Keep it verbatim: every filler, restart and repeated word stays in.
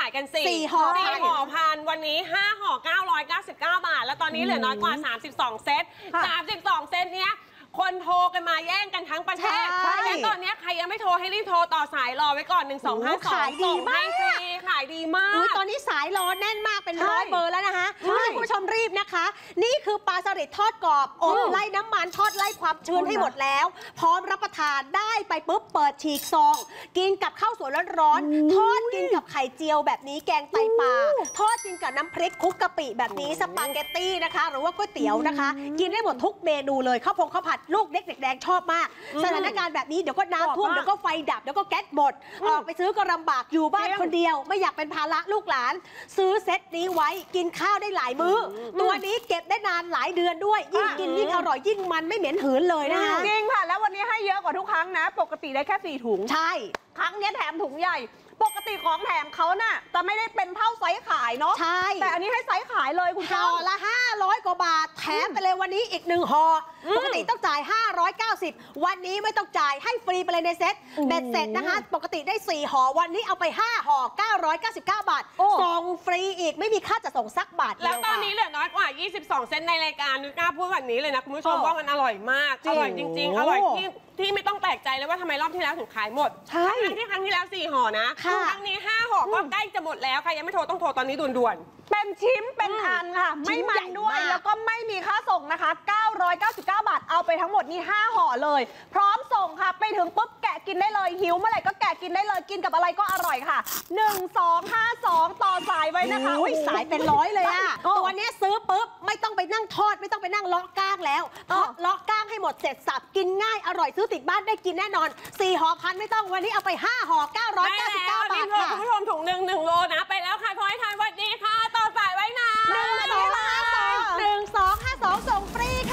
ายกันสี่สี่ห่อสี่ห่อพันวันนี้ห้าห่อเก้าร้อยเก้าสิบเก้าบาทแล้วตอนนี้เหลือน้อยกว่าสามสิบสองเซตสามสิบสองเซตเนี้ยคนโทรกันมาแย่งกันทั้งประเทศและตอนนี้ใครยังไม่โทรให้รีบโทรต่อสายรอไว้ก่อนหนึ่งสองห้าสองขายดีมากฟรีขายดีมากตอนนี้สายรอแน่นมากเป็นร้อยเบอร์แล้วนะคะให้คุณผู้ชมรีบนะคะนี่คือปลาสลิดทอดกรอบอบไล่น้ำมันทอดไล่ความชื้นให้หมดแล้วพร้อมรับประทานได้ไปปุ๊บเปิดฉีกซองกินกับข้าวสวยร้อนๆทอดกินกับไข่เจียวแบบนี้แกงไตปลาทอดกินกับน้ำพริกคลุกกะปิแบบนี้สปาเกตตี้นะคะหรือว่าก๋วยเตี๋ยวนะคะกินได้หมดทุกเมนูเลยข้าวพงข้าวผัดลูกเด็กเด็กแดงชอบมากสถานการณ์แบบนี้เดี๋ยวก็น้ำท่วมเดี๋ยวก็ไฟดับเดี๋ยวก็แก๊สหมดออกไปซื้อก็ลำบากอยู่บ้านคนเดียวไม่อยากเป็นภาระลูกหลานซื้อเซตนี้ไว้กินข้าวได้หลายมื้อตัวนี้เก็บได้นานหลายเดือนด้วยยิ่งกินยิ่งอร่อยยิ่งมันไม่เหม็นหืนเลยนะคะจริงค่ะแล้ววันนี้ให้เยอะกว่าทุกครั้งนะปกติได้แค่สี่ถุงใช่ครั้งนี้แถมถุงใหญ่ปกติของแถมเขาน่ะจะไม่ได้เป็นเท่าไซส์ขายเนาะใช่แต่อันนี้ให้ไซส์ขายเลยคุณห่อละห้าร้อยกว่าบาทแถมไปเลยวันนี้อีกหนึ่งห่อปกติต้องจ่ายห้าร้อยเก้าสิบวันนี้ไม่ต้องจ่ายให้ฟรีไปเลยในเซ็ตเบ็ดเสร็จนะคะปกติได้สี่ห่อวันนี้เอาไปห้าห่อเก้าร้อยเก้าสิบเก้าบาทส่งฟรีอีกไม่มีค่าจะส่งสักบาทแล้วตอนนี้เหลือน้อยกว่ายี่สิบสองเซนในรายการนึกกล้าพูดแบบนี้เลยนะคุณผู้ชมว่ามันอร่อยมากอร่อยจริงๆอร่อยที่ที่ไม่ต้องแปลกใจเลยว่าทำไมรอบที่แล้วถึงขายหมดทั้งที่ครั้งที่แล้วสี่ห่อนะครั้งนี้ห้าห่อก็ใกล้จะหมดแล้วใครยังไม่โทรต้องโทรตอนนี้ด่วนๆเป็นชิ้นเป็นอันค่ะไม่มันด้วยแล้วก็ไม่มีค่าส่งนะคะเก้าร้อยเก้าสิบเก้าบาทเอาไปทั้งหมดนี่ห้าห่อเลยพร้อมส่งค่ะไปถึงปุ๊บแกะกินได้เลยหิวเมื่อไหร่ก็แกะกินได้เลยกินกับอะไรก็อร่อยค่ะหนึ่ง สอง ห้า สองต่อสายไว้นะคะอุ้ยสายเป็นร้อยเลยอะตัวนี้ซื้อปุ๊บไม่ต้องไปนั่งทอดไม่ต้องไปนั่งเลาะก้างแล้วเพราะเลาะก้างให้หมดเสร็จสับกินง่ายอร่อยซื้อติดบ้านได้กินแน่นอนสี่ห่อพันไม่ต้องวันนี้เอาไปห้าห่อเก้าร้อยเก้าสิบเก้าบาทค่ะคุณผู้ชมถุงหนึ่งหนึ่งโล